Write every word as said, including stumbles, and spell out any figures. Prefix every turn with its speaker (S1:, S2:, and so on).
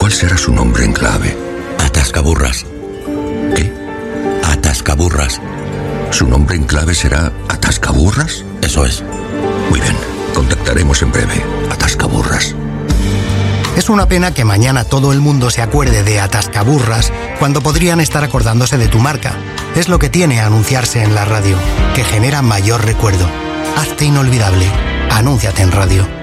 S1: ¿Cuál será su nombre en clave?
S2: Atascaburras.
S1: ¿Qué?
S2: Atascaburras.
S1: ¿Su nombre en clave será Atascaburras?
S2: Eso es.
S1: Muy bien, contactaremos en breve. Atascaburras.
S3: Es una pena que mañana todo el mundo se acuerde de Atascaburras cuando podrían estar acordándose de tu marca. Es lo que tiene anunciarse en la radio, que genera mayor recuerdo. Hazte inolvidable. Anúnciate en radio.